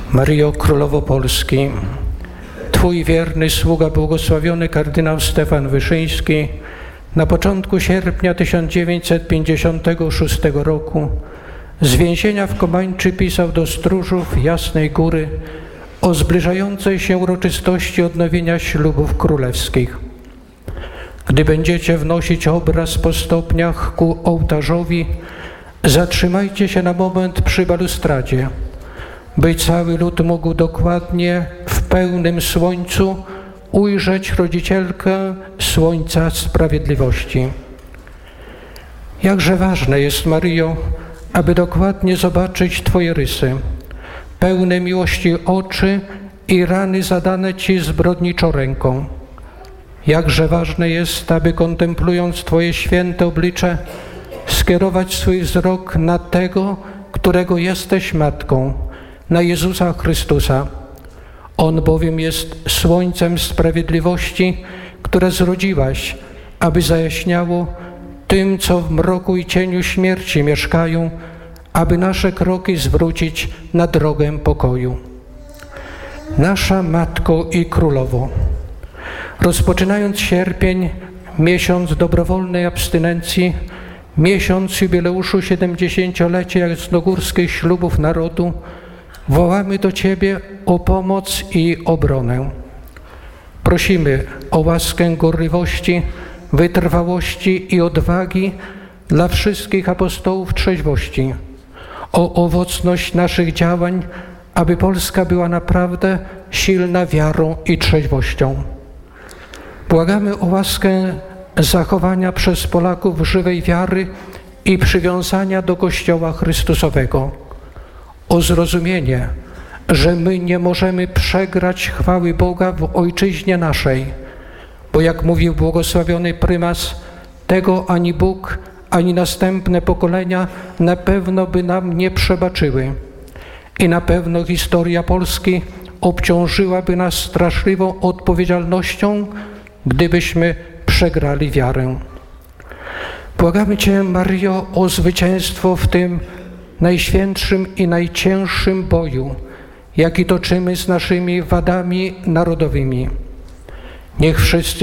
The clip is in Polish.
Maryjo, Królowo Polski, Twój wierny sługa, błogosławiony kardynał Stefan Wyszyński, na początku sierpnia 1956 roku z więzienia w Komańczy pisał do stróżów Jasnej Góry o zbliżającej się uroczystości odnowienia ślubów królewskich. Gdy będziecie wnosić obraz po stopniach ku ołtarzowi, zatrzymajcie się na moment przy balustradzie, by cały lud mógł dokładnie w pełnym słońcu ujrzeć rodzicielkę Słońca Sprawiedliwości. Jakże ważne jest, Maryjo, aby dokładnie zobaczyć Twoje rysy, pełne miłości oczy i rany zadane Ci zbrodniczą ręką. Jakże ważne jest, aby kontemplując Twoje święte oblicze, skierować swój wzrok na tego, którego jesteś Matką, na Jezusa Chrystusa. On bowiem jest Słońcem Sprawiedliwości, które zrodziłaś, aby zajaśniało tym, co w mroku i cieniu śmierci mieszkają, aby nasze kroki zwrócić na drogę pokoju. Nasza Matko i Królowo, rozpoczynając sierpień, miesiąc dobrowolnej abstynencji, miesiąc jubileuszu 70-lecia jasnogórskich ślubów narodu, wołamy do Ciebie o pomoc i obronę. Prosimy o łaskę gorliwości, wytrwałości i odwagi dla wszystkich apostołów trzeźwości, o owocność naszych działań, aby Polska była naprawdę silna wiarą i trzeźwością. Błagamy o łaskę zachowania przez Polaków żywej wiary i przywiązania do Kościoła Chrystusowego, o zrozumienie, że my nie możemy przegrać chwały Boga w Ojczyźnie naszej, bo jak mówił błogosławiony prymas, tego ani Bóg, ani następne pokolenia na pewno by nam nie przebaczyły i na pewno historia Polski obciążyłaby nas straszliwą odpowiedzialnością, gdybyśmy przegrali wiarę. Błagamy Cię, Maryjo, o zwycięstwo w tym najświętszym i najcięższym boju, jaki toczymy z naszymi wadami narodowymi. Niech wszyscy